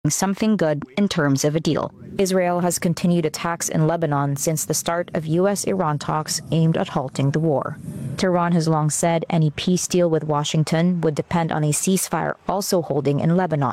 something good in terms of a deal. Israel has continued attacks in Lebanon since the start of U.S.-Iran talks aimed at halting the war. Tehran has long said any peace deal with Washington would depend on a ceasefire also holding in Lebanon.